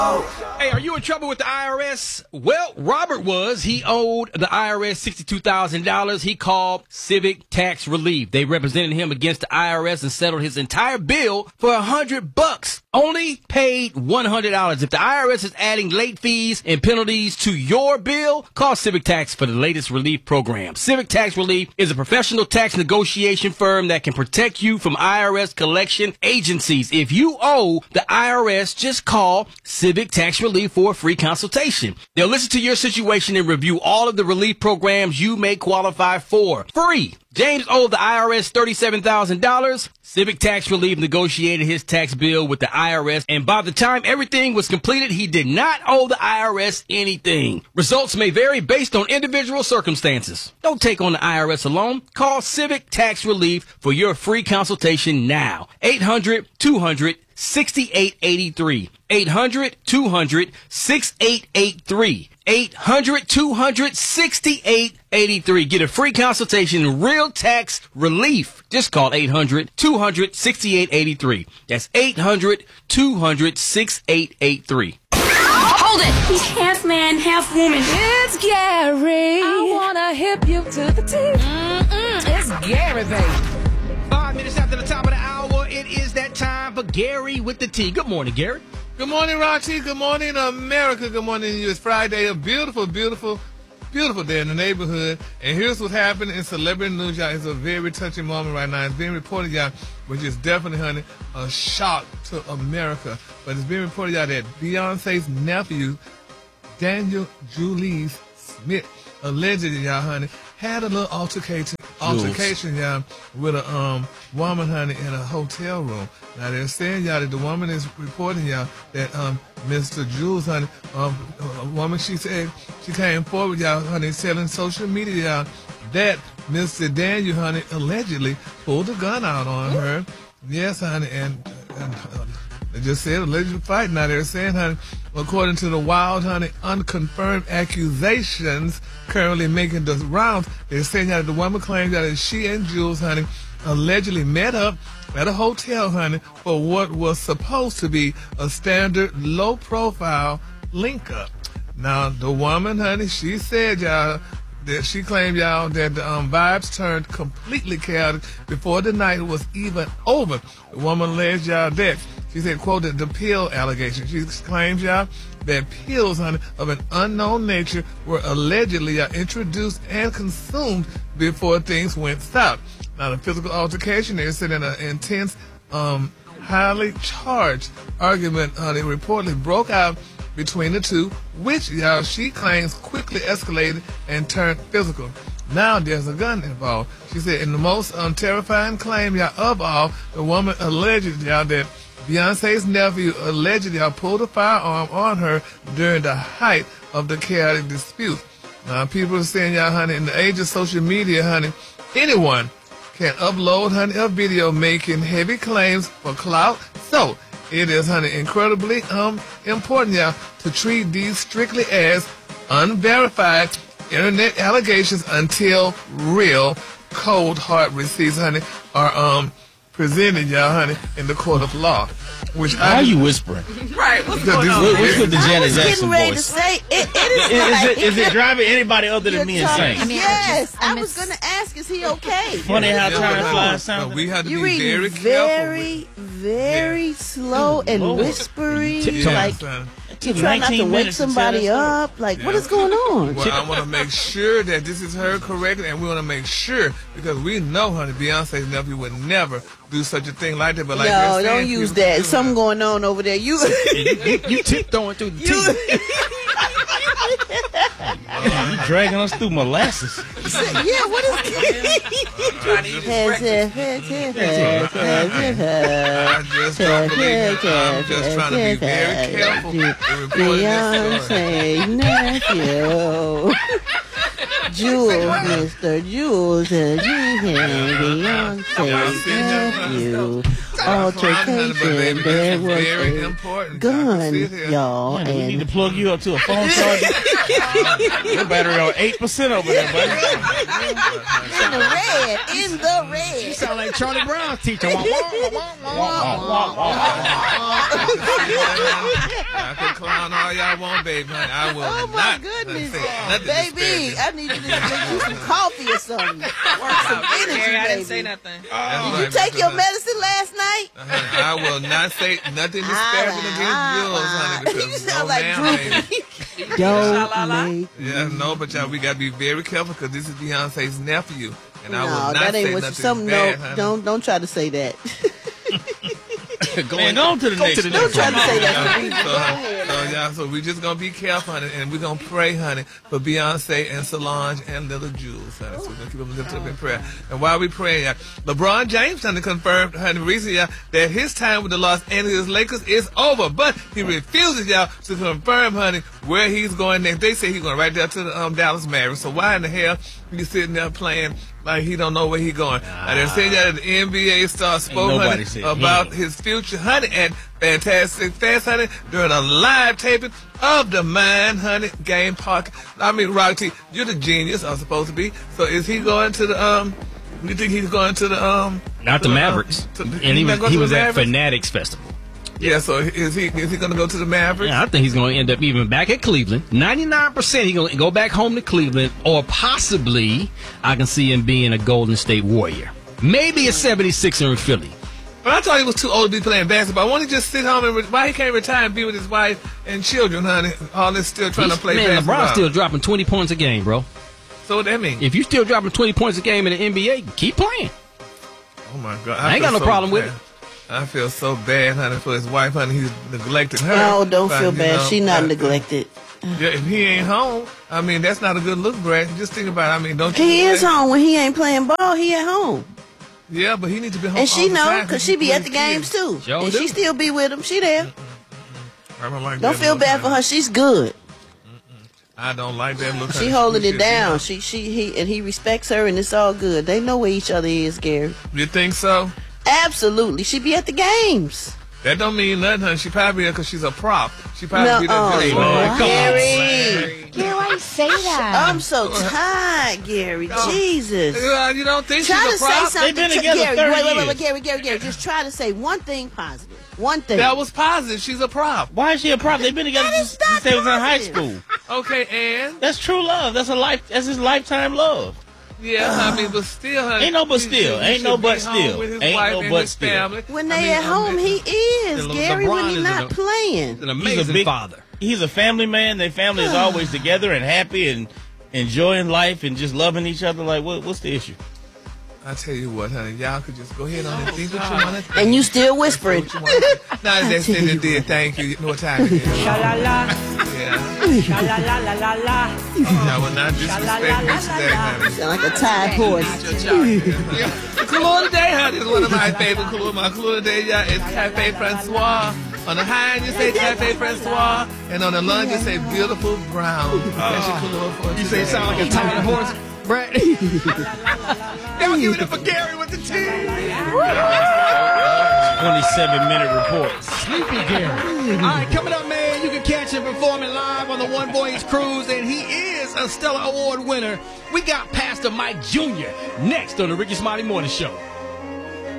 Hey, are you in trouble with the IRS? Well, Robert was. He owed the IRS $62,000. He called Civic Tax Relief. They represented him against the IRS and settled his entire bill for $100. Only paid $100. If the IRS is adding late fees and penalties to your bill, call Civic Tax for the latest relief program. Civic Tax Relief is a professional tax negotiation firm that can protect you from IRS collection agencies. If you owe the IRS, just call Civic Tax Relief for a free consultation. They'll listen to your situation and review all of the relief programs you may qualify for. Free. James owed the IRS $37,000. Civic Tax Relief negotiated his tax bill with the IRS, and by the time everything was completed, he did not owe the IRS anything. Results may vary based on individual circumstances. Don't take on the IRS alone. Call Civic Tax Relief for your free consultation now. 800-200-6883. 800-200-6883. 800-200-6883. Get a free consultation in real tax relief. Just call 800-200-6883. That's 800-200-6883. Hold it! He's half man, half woman. It's Gary. I wanna hip you to the T. It's Gary, baby. 5 minutes after the top of the hour, it is that time for Gary with the T. Good morning, Gary. Good morning, Roxy. Good morning, America. Good morning to you. It's Friday, a beautiful, beautiful, beautiful day in the neighborhood. And here's what happened in celebrity news, y'all. It's a very touching moment right now. It's being reported, y'all, which is definitely, honey, a shock to America. But it's being reported, y'all, that Beyonce's nephew, Daniel Julius Smith, allegedly, y'all, honey, had a little altercation, y'all, with a woman, honey, in a hotel room. Now, they're saying, y'all, that the woman is reporting, y'all, that Mr. Jules, honey, a woman, she said, she came forward, y'all, honey, telling social media, y'all, that Mr. Daniel, honey, allegedly pulled a gun out on her. Yes, honey, and they just said allegedly fight. Now, they're saying, honey, according to the wild, honey, unconfirmed accusations currently making the rounds, they're saying that the woman claims that she and Jules, honey, allegedly met up at a hotel, honey, for what was supposed to be a standard low-profile link-up. Now, the woman, honey, she said, y'all, that she claimed, y'all, that the vibes turned completely chaotic before the night was even over. The woman alleged, y'all, that she said, quoted, the pill allegation. She claims, y'all, that pills, honey, of an unknown nature were allegedly introduced and consumed before things went south. Now, the physical altercation, they said, in an intense, highly charged argument, honey, reportedly broke out between the two, which, y'all, she claims quickly escalated and turned physical. Now there's a gun involved. She said, in the most terrifying claim, y'all, of all, the woman alleged, y'all, that Beyonce's nephew allegedly pulled a firearm on her during the height of the chaotic dispute. Now, people are saying, y'all, honey, in the age of social media, honey, anyone can upload, honey, a video making heavy claims for clout. So it is, honey, incredibly important, y'all, to treat these strictly as unverified internet allegations until real cold hard receipts, honey, are presented, y'all, honey, in the court of law. Which Why are you whispering? Right, what's going on? What's with the Janet Jackson ready voice? to say Is it driving anybody other than me insane? Yes, I was going to ask, is he okay? Funny how time flies No, sound. we have to You're be very reading careful. very slow and Lord. whispery, Tiptoe. like son. you try not to 19 wake minutes to tell somebody that story. up. Like, what is going on? Well, I want to make sure that this is heard correctly, and we want to make sure, because we know, honey, Beyonce's nephew would never do such a thing like that. But like No, they're saying, don't use that. people- Something going on over there. You You tiptoeing through the teeth. You dragging us through molasses. yeah, what is I just don't believe it. I'm just trying to be very careful in reporting this story. Beyonce nephew. Jules, Mr. Jules, Beyonce nephew. altercation. There was very a important. gun, See it here. y'all, Man, do we need to and plug you up to a phone charger? Your battery on 8% over there, buddy. in the red. You sound like Charlie Brown's teacher. I can clown all y'all want, baby. Honey. I will Oh my not goodness, say nothing baby! disparaging. I need you to make you some coffee or something. Work some energy, Gary, I didn't baby. say nothing. That's Did right, you take Mr. your Hunt. medicine last night? I will not say nothing disparaging against yours, honey. Because You sound no, like ma'am, Droopy. baby. Don't make Yeah, no, but y'all, we gotta be very careful because this is Beyonce's nephew, and I will no, not that ain't say what nothing some bad, no. honey. Don't try to say that. Man, go on to the next. Don't try to say that. So we just gonna be careful, honey, and we're gonna pray, honey, for Beyonce and Solange and Little Jules, honey. So we're gonna keep them lifted up in prayer. And while we pray, LeBron James, honey, confirmed, honey, recently, that his time with the Los Angeles Lakers is over, but he refuses, y'all, to confirm, honey, where he's going next. They say he's going right there to the Dallas Mavericks. So why in the hell you sitting there playing like he don't know where he going? I done said that the NBA star spoke, honey, about his future, honey, and Fantastic Fest, honey, during a live taping of the Mind, honey, Game Park. I mean, Rocky, you're the genius, I'm supposed to be. So is he going to the, you think he's going to the, Not the Mavericks. And he was at Fanatics Festival. Yeah, so is he going to go to the Mavericks? Yeah, I think he's going to end up even back at Cleveland. 99% he's going to go back home to Cleveland, or possibly I can see him being a Golden State Warrior. Maybe a 76er in Philly. But I thought he was too old to be playing basketball. Why don't he just sit home and why he can't retire and be with his wife and children, honey? All this still trying to play basketball. LeBron's still dropping 20 points a game, bro. So what that mean? If you still dropping 20 points a game in the NBA, keep playing. Oh my God, I ain't got no problem with it. I feel so bad, honey, for his wife, honey. He's neglected her. Oh, don't But, feel you bad. know, She not neglected. Yeah, if he ain't home, I mean, that's not a good look, Brad. Just think about it. I mean, don't you? He is home when he ain't playing ball. He at home, Yeah, but he needs to be home. and she all the know time because she be at the with his games kids. too, Sure and do. she still be with him. She there. I don't like Don't that feel look, bad for honey. her. She's good. I don't like that look. She honey. holding should it be down. home. He respects her, and it's all good. They know where each other is, Gary. You think so? Absolutely. She be at the games. That don't mean nothing, honey. She probably there because she's a prop. She probably No, be there just man, come on, Gary. Gary, why you say that? I'm so tired, Gary. Jesus. You don't think Try she's to a say prop? something. They've been together Gary, 30 wait, years. Gary. Just try to say one thing positive. One thing. That was positive. She's a prop. Why is she a prop? They've been together That is since not they was in high positive. school. Okay, and That's true love. That's his lifetime love. yeah, I mean, but still, honey, Ain't no but he still. should- he Ain't no should but be home still. with his Ain't wife no and but his still. family. When I they mean, at home, he is, Le- Gary, when LeBron he is not an playing. amazing father. He's a family man. Their family is always together and happy and enjoying life and just loving each other. Like, what's the issue? I tell you what, honey, y'all could just go ahead on and think what you want to think. And you still whispering. Now that's it, it did. Thank you. You know what time it is. Yeah. Y'all will not disrespect me today, honey. Sound like a tired horse. The Kahlua today, honey, is one of my favorite Kahlua. My Kahlua today, y'all, is Cafe Francois. On the high end, you say Cafe Francois, and on the lunch, you say Beautiful Brown. That's your Kahlua for today. You say it sound like a tired horse, Brad? Y'all give it up for Gary with the team. 27-minute report. Sleepy Gary. All right, coming up, man, you can catch him performing live on the One Voyage Cruise, and he is a Stellar Award winner. We got Pastor Mike Jr. next on the Ricky Smiley Morning Show.